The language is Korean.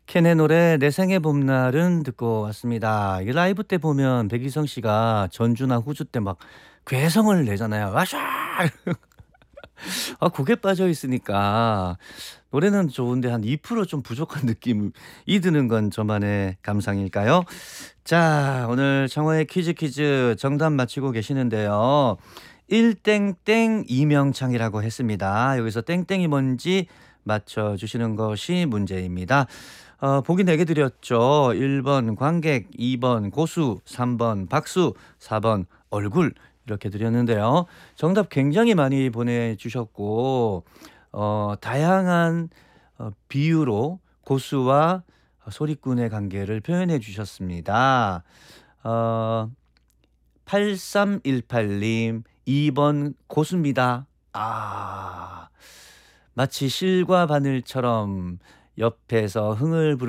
캔의 노래 내 생의 봄날은 듣고 왔습니다. 이 라이브 때 보면 백이성 씨가 전주나 호주 때 막 괴성을 내잖아요. 와샤! 곡에 빠져 있으니까 노래는 좋은데 한 2%좀 부족한 느낌이 드는 건 저만의 감상일까요? 자, 오늘 청호의 퀴즈 정답 맞히고 계시는데요. 1땡땡 이명창이라고 했습니다. 여기서 땡땡이 뭔지 맞춰주시는 것이 문제입니다. 보기 4개 드렸죠. 1번 관객, 2번 고수, 3번 박수, 4번 얼굴 이렇게 드렸는데요. 정답 굉장히 많이 보내주셨고 다양한 비유로 고수와 소리꾼의 관계를 표현해 주셨습니다. 어, 8318님 2번 고수입니다. 마치 실과 바늘처럼 옆에서 흥을 부르